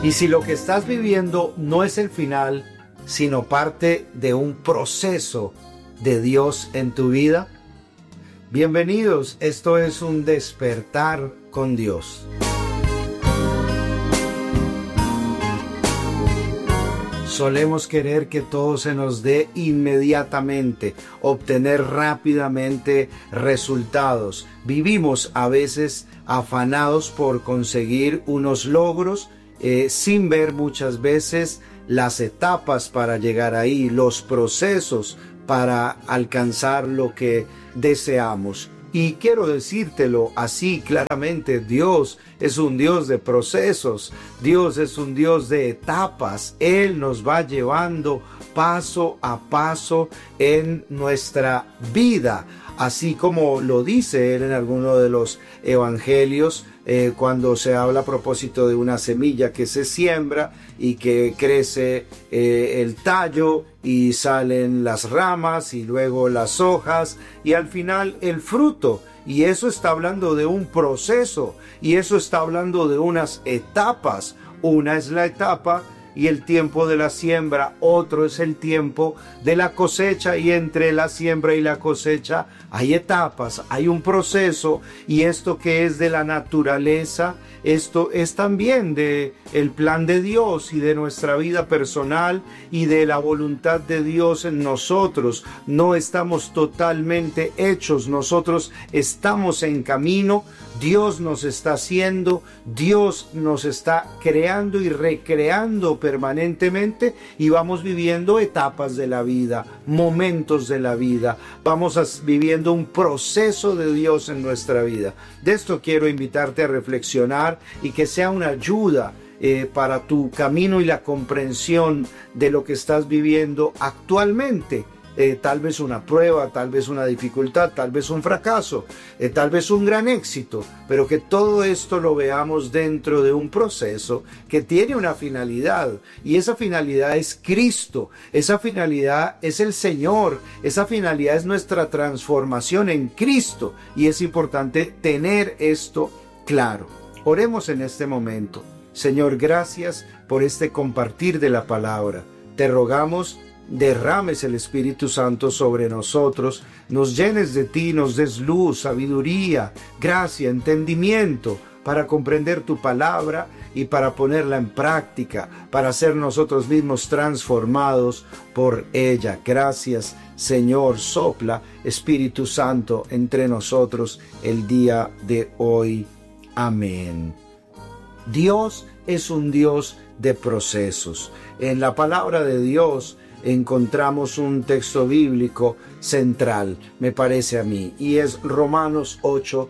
Y si lo que estás viviendo no es el final, sino parte de un proceso de Dios en tu vida, bienvenidos. Esto es un despertar con Dios. Solemos querer que todo se nos dé inmediatamente, obtener rápidamente resultados. Vivimos a veces afanados por conseguir unos logros sin ver muchas veces las etapas para llegar ahí, los procesos para alcanzar lo que deseamos. Y quiero decírtelo así claramente, Dios es un Dios de procesos, Dios es un Dios de etapas. Él nos va llevando paso a paso en nuestra vida, así como lo dice Él en alguno de los evangelios, cuando se habla a propósito de una semilla que se siembra y que crece el tallo y salen las ramas y luego las hojas y al final el fruto. Y eso está hablando de un proceso y eso está hablando de unas etapas. Una es la etapa y el tiempo de la siembra, otro es el tiempo de la cosecha, y entre la siembra y la cosecha hay etapas, hay un proceso, y esto que es de la naturaleza, esto es también de el plan de Dios y de nuestra vida personal y de la voluntad de Dios en nosotros. No estamos totalmente hechos, nosotros estamos en camino. Dios nos está haciendo, Dios nos está creando y recreando permanentemente, y vamos viviendo etapas de la vida, momentos de la vida, vamos viviendo un proceso de Dios en nuestra vida. De esto quiero invitarte a reflexionar y que sea una ayuda para tu camino y la comprensión de lo que estás viviendo actualmente. Tal vez una prueba, tal vez una dificultad, tal vez un fracaso, tal vez un gran éxito, pero que todo esto lo veamos dentro de un proceso que tiene una finalidad, y esa finalidad es Cristo, esa finalidad es el Señor, esa finalidad es nuestra transformación en Cristo, y es importante tener esto claro. Oremos en este momento. Señor, gracias por este compartir de la palabra. Te rogamos derrames el Espíritu Santo sobre nosotros, nos llenes de ti, nos des luz, sabiduría, gracia, entendimiento para comprender tu palabra y para ponerla en práctica, para ser nosotros mismos transformados por ella. Gracias, Señor. Sopla, Espíritu Santo, entre nosotros el día de hoy. Amén. Dios es un Dios de procesos. En la palabra de Dios encontramos un texto bíblico central, me parece a mí, y es Romanos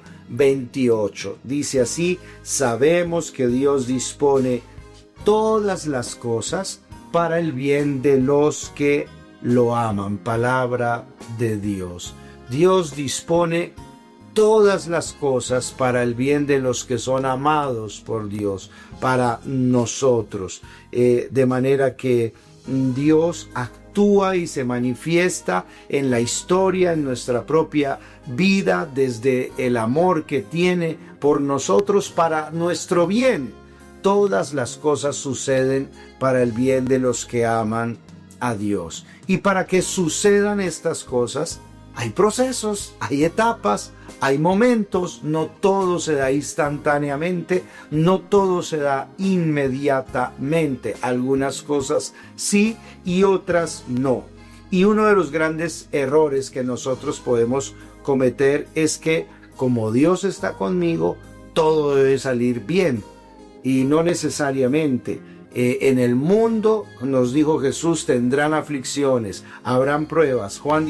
8:28. Dice así: sabemos que Dios dispone todas las cosas para el bien de los que lo aman. Palabra de Dios. Dios dispone todas las cosas para el bien de los que son amados por Dios, para nosotros, de manera que Dios actúa y se manifiesta en la historia, en nuestra propia vida, desde el amor que tiene por nosotros para nuestro bien. Todas las cosas suceden para el bien de los que aman a Dios. Y para que sucedan estas cosas, hay procesos, hay etapas, hay momentos. No todo se da instantáneamente, no todo se da inmediatamente. Algunas cosas sí y otras no. Y uno de los grandes errores que nosotros podemos cometer es que, como Dios está conmigo, todo debe salir bien. Y no necesariamente. En el mundo, nos dijo Jesús, tendrán aflicciones, habrán pruebas. Juan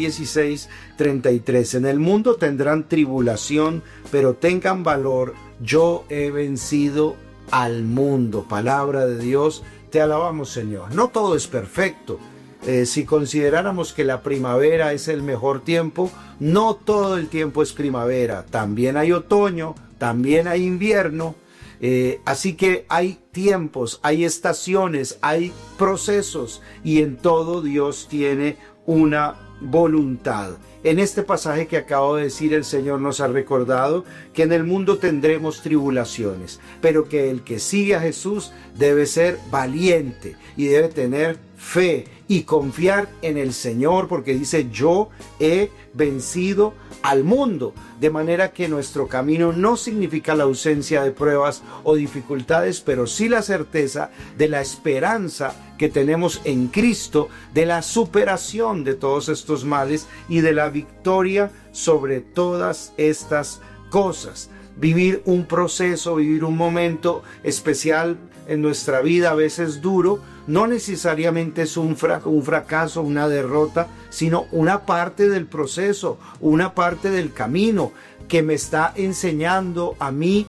16:33. En el mundo tendrán tribulación, pero tengan valor, yo he vencido al mundo. Palabra de Dios, te alabamos, Señor. No todo es perfecto. Si consideráramos que la primavera es el mejor tiempo, no todo el tiempo es primavera. También hay otoño, también hay invierno. Así que hay tiempos, hay estaciones, hay procesos, y en todo Dios tiene una voluntad. En este pasaje que acabo de decir, el Señor nos ha recordado que en el mundo tendremos tribulaciones, pero que el que sigue a Jesús debe ser valiente y debe tener fe y confiar en el Señor, porque dice: yo he vencido al mundo. De manera que nuestro camino no significa la ausencia de pruebas o dificultades, pero sí la certeza de la esperanza que tenemos en Cristo, de la superación de todos estos males y de la victoria sobre todas estas cosas. Vivir un proceso, vivir un momento especial en nuestra vida, a veces duro, no necesariamente es un fracaso, una derrota, sino una parte del proceso, una parte del camino que me está enseñando a mí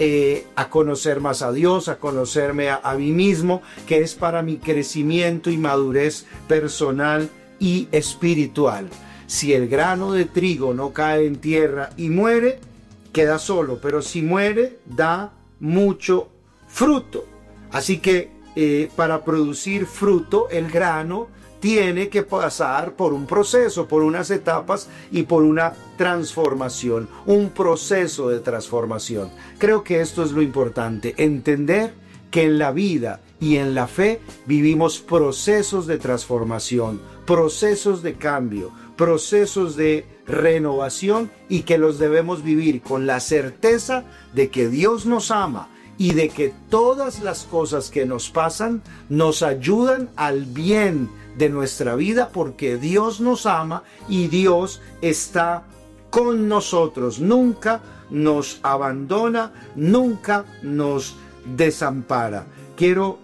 a conocer más a Dios, a conocerme a mí mismo, que es para mi crecimiento y madurez personal y espiritual. Si el grano de trigo no cae en tierra y muere, queda solo, pero si muere, da mucho fruto. Así que para producir fruto, el grano tiene que pasar por un proceso, por unas etapas y por una transformación, un proceso de transformación. Creo que esto es lo importante, entender que en la vida y en la fe vivimos procesos de transformación, procesos de cambio, procesos de renovación, y que los debemos vivir con la certeza de que Dios nos ama y de que todas las cosas que nos pasan nos ayudan al bien de nuestra vida, porque Dios nos ama y Dios está con nosotros, nunca nos abandona, nunca nos desampara. Quiero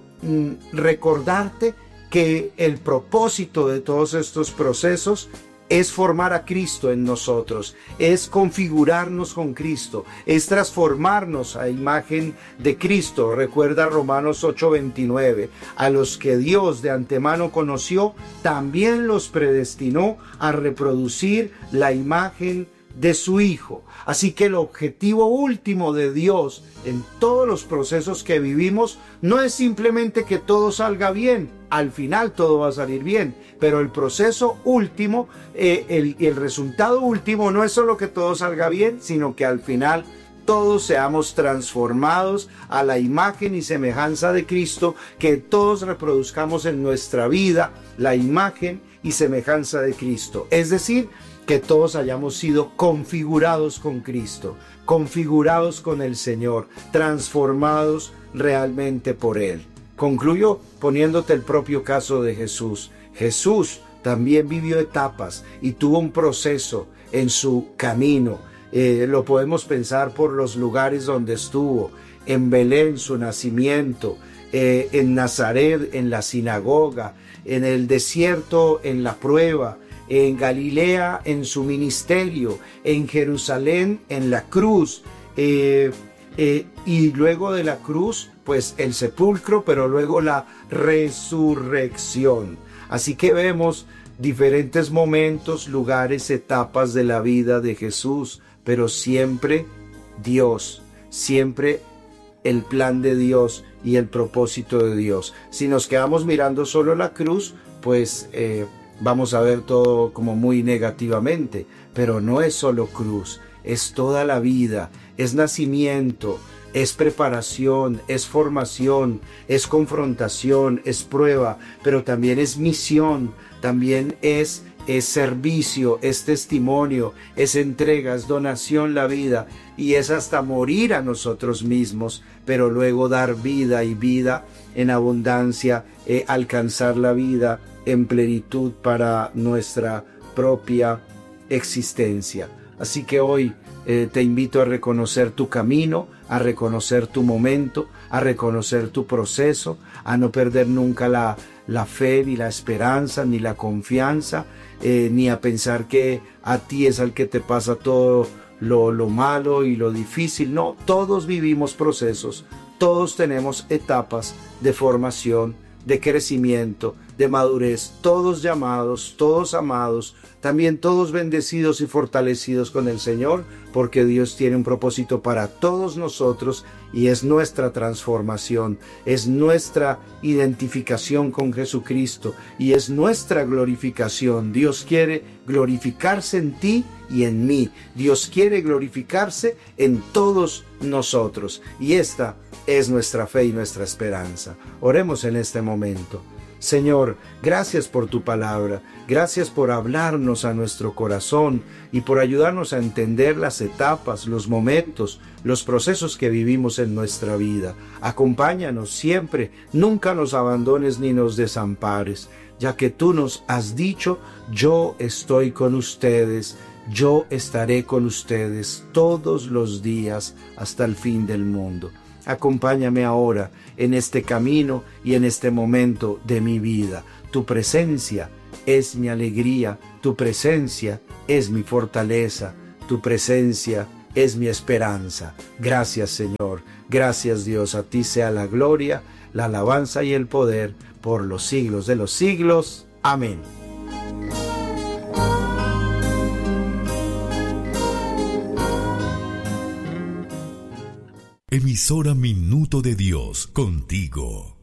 recordarte que el propósito de todos estos procesos es formar a Cristo en nosotros, es configurarnos con Cristo, es transformarnos a imagen de Cristo. Recuerda Romanos 8:29, a los que Dios de antemano conoció, también los predestinó a reproducir la imagen de su Hijo. Así que el objetivo último de Dios en todos los procesos que vivimos no es simplemente que todo salga bien. Al final todo va a salir bien, pero el proceso último, el resultado último no es solo que todo salga bien, sino que al final todos seamos transformados a la imagen y semejanza de Cristo, que todos reproduzcamos en nuestra vida la imagen y semejanza de Cristo. Es decir, que todos hayamos sido configurados con Cristo, configurados con el Señor, transformados realmente por Él. Concluyo poniéndote el propio caso de Jesús. Jesús también vivió etapas y tuvo un proceso en su camino. Lo podemos pensar por los lugares donde estuvo: en Belén, su nacimiento, en Nazaret, en la sinagoga, en el desierto, en la prueba, en Galilea, en su ministerio, en Jerusalén, en la cruz, y luego de la cruz, pues el sepulcro, pero luego la resurrección. Así que vemos diferentes momentos, lugares, etapas de la vida de Jesús, pero siempre Dios, siempre el plan de Dios y el propósito de Dios. Si nos quedamos mirando solo la cruz, pues vamos a ver todo como muy negativamente, pero no es solo cruz, es toda la vida, es nacimiento, es preparación, es formación, es confrontación, es prueba, pero también es misión, también es servicio, es testimonio, es entrega, es donación la vida, y es hasta morir a nosotros mismos, pero luego dar vida y vida en abundancia, alcanzar la vida en plenitud para nuestra propia existencia. Así que hoy te invito a reconocer tu camino, a reconocer tu momento, a reconocer tu proceso, a no perder nunca la fe, ni la esperanza, ni la confianza, ni a pensar que a ti es al que te pasa todo lo malo y lo difícil. No, todos vivimos procesos, todos tenemos etapas de formación, de crecimiento, de madurez, todos llamados, todos amados, también todos bendecidos y fortalecidos con el Señor, porque Dios tiene un propósito para todos nosotros y es nuestra transformación, es nuestra identificación con Jesucristo y es nuestra glorificación. Dios quiere glorificarse en ti y en mí. Dios quiere glorificarse en todos nosotros y esta es nuestra fe y nuestra esperanza. Oremos en este momento. Señor, gracias por tu palabra, gracias por hablarnos a nuestro corazón y por ayudarnos a entender las etapas, los momentos, los procesos que vivimos en nuestra vida. Acompáñanos siempre, nunca nos abandones ni nos desampares, ya que tú nos has dicho, yo estoy con ustedes, yo estaré con ustedes todos los días hasta el fin del mundo. Acompáñame ahora en este camino y en este momento de mi vida. Tu presencia es mi alegría, tu presencia es mi fortaleza, tu presencia es mi esperanza. Gracias, Señor. Gracias, Dios. A ti sea la gloria, la alabanza y el poder por los siglos de los siglos. Amén. Emisora Minuto de Dios, contigo.